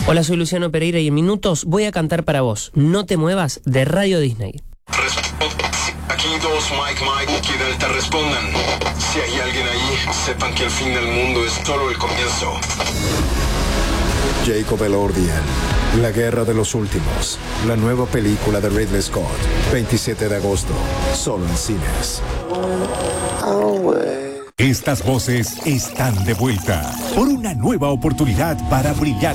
Hola, soy Luciano Pereira y en minutos voy a cantar para vos No te muevas de Radio Disney. Aquí dos, Mike, que Delta respondan. Si hay alguien ahí, sepan que el fin del mundo es solo el comienzo. Jacob Elordian, La Guerra de los Últimos, la nueva película de Ridley Scott, 27 de agosto, solo en cines. Estas voces están de vuelta por una nueva oportunidad para brillar